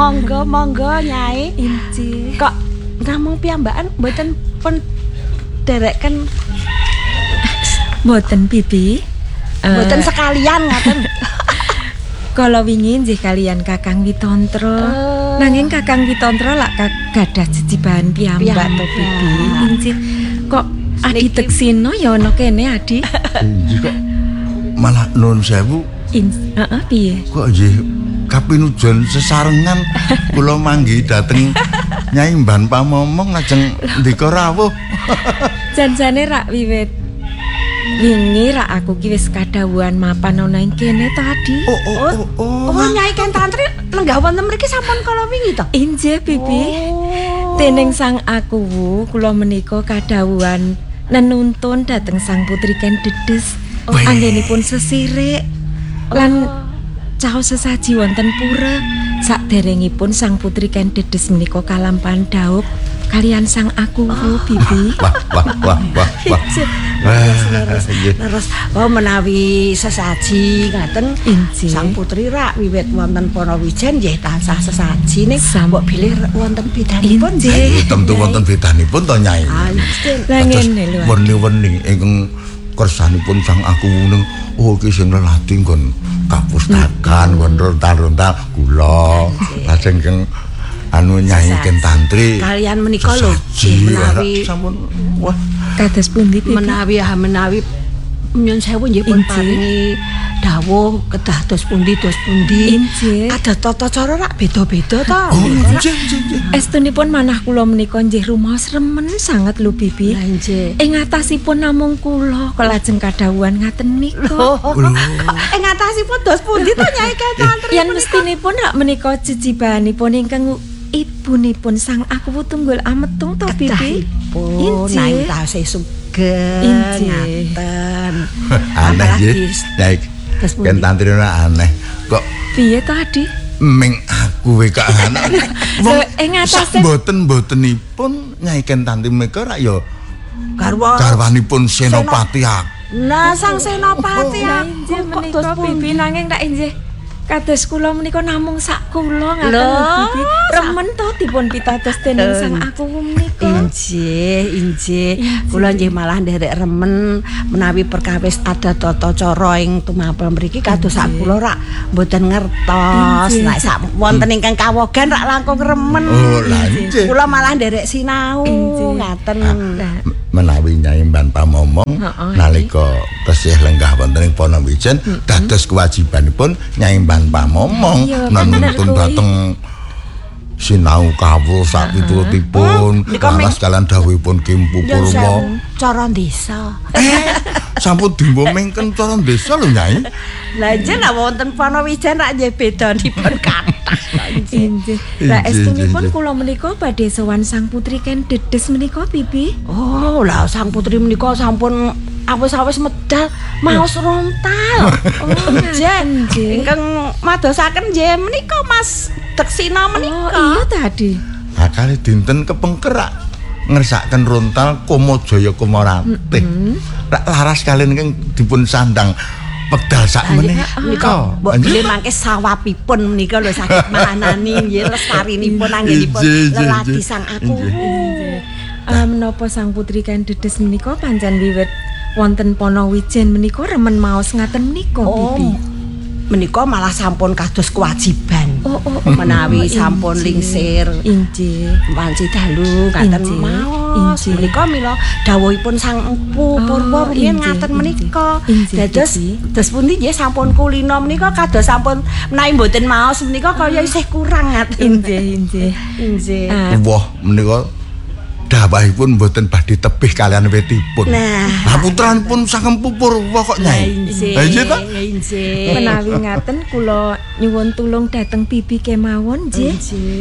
Monggo Nyai. Injih. Kok namung piyambakan mboten pun dereken Mboten Bibi. mboten sekalian ngaten. Kala wingi nggih kalian Kakang Witontro. Nanging Kakang Witontro lak gadah jejibahan piyambak to Bibi. Injih. Kok Adi Teksino ya ana kene Adi? Injih kok malah nuwun sewu. Heeh piye? Kok nggih kapinujon sesarengan kula manggi dhateng Nyai Mban Pamomong lajeng ndika rawuh. Janjane rak wiwit wingi rak aku ki wis kadhawuhan mapan ana ing kene to Adi. Oh, Nyai Ken Tantri lenggah wonten mriki sampun kala wingi to? Injih Bibi. Dening sang aku kula menika kadhawuhan nenuntun dhateng sang putri Ken Dedes. Anggenipun sesirik lan caos sesaji wonten pura. Saderengipun sang putri Ken Dedes menika kalampahan dhaup kalian sang aku Bibi. Wah. Terus menawi sesaji ngaten Injih. sang putri rak wiwit wonten Panawijen nggih tansah sesaji ning mbok bilih wonten bidanipun nggih. Tentu wonten bedanipun to Nyai. Lah ngene lho. Weni-weni ingkang kersanipun sang aku ning iki sing lelati nggon kapustakan nggon rontal-rontal kula. Lajeng keng anu Nyai Ken Tantri Kalian menika lho menawi sampun wah Kados pundi Bibi? menawi nyun sewu nggih pun paringi dawuh kedah dos pundi. Injih. Ada tata cara rak beda-beda to. Injih. Estunipun manah kula menika nggih rumaos remen sanget lho Bibi. Lah nggih. Ing atasipun namung kula kok lajeng kadhawuhan ngaten nika. Ing atasipun dos pundi to Nyai Ken Tantri? Yen mestinipun rak menika jejibahanipun ingkang ibunipun sang aku tunggul ametung to Bibi. Injih. Nang tasih sugeng ngaten. Aneh nggih. Nyai Ken Tantri ora aneh. Kok Piye to Adi? ming aku wae kak anak. Lho, ing atase Mboten-mbotenipun Nyai Ken Tantri menika rak ya Garwa garwanipun Senopati aku. Nah, sang Senopati injih menika Bibi nanging tak injih kados kula menika namung sak kula ngaten Lho, Bibi. Remen to dipun pitados dening sang aku menika. Injih. Kula nggih malah nderek remen menawi perkawis ada tata cara ing tumapel mriki kados sak kula rak mboten ngertos. Nek sak wonten ingkang kawogan rak langkung remen. Oh, lah injih. Kula malah nderek sinau ngaten. Menawi Nyai Mban Pamomong nalika tesih lenggah wonten ing Panawijen dados kewajibanipun Nyai Mban Pamomong nuntun dhateng sinau kawul sak piturutipun laras kalian dawuhipun Kim Pupurwa Cara desa. sampun dimbomengken cara desa lho Nyai. Lah njen nek wonten Panawijen rak nggih bedanipun kathah. Injih. Lah estunipun kula menika badhe sowan sang putri Ken Dedes menika Bibi. Oh, lah sang putri menika sampun awis-awis medal maos rontal. Nggih. Ingkang madosaken nggih menika Mas Deksina menika. Oh, iya tadi. Nah, kali dinten kepengkerak ngersakaken rontal Komajaya Komarate. Rak laras kalian ingkang dipun sandang pedal sak menika. Mbok bilih mangke sawapipun menika lho saged manani nggih lestarinipun anggenipun lelati sang aku. Menapa sang putri Ken Dedes menika pancen wiwit wonten Panawijen menika remen maos ngaten menika Bibi. Menika malah sampun kados kewajiban. Menawi sampun lingsir Injih. wanci dalu ngaten maos. Menika mila dawuhipun sang Empu Purwa rumiyin ngaten menika. Dados pundi nggih sampun kulina menika kados sampun menawi mboten maos menika kaya isih kurang ngaten. Injih. Wah, menika dawuhipun mboten badhe tebih kalian wetipun. Nah, putranipun sang Empu Purwa kok Nyai. Injih ta? Injih. Menawi ngaten kula nyuwun tulung dhateng Bibi kemawon nggih.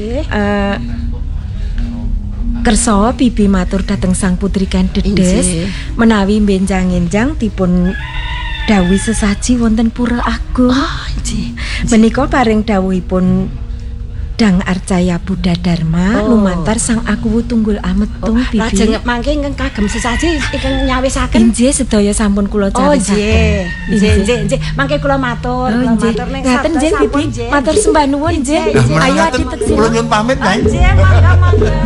Kersa Bibi matur dhateng sang putri Ken Dedes menawi benjang-enjang dipun dawuhi sesaji wonten Pura Agung. Injih. Menika paring dawuhipun Dang Arcaya Buddha Dharma lumantar Sang Akuwu Tunggul Ametung Bibi. Lajeng mangke ingkang kagem sesaji ingkang nyawisaken. Inggih sedaya sampun kula cawisaken. Nggih. Mangke kula matur, matur ning ngaten nggih Bibi. Matur sembah nuwun nggih. Ayo adi teksih. Kula nyuwun pamit, Nyai. Nggih, monggo.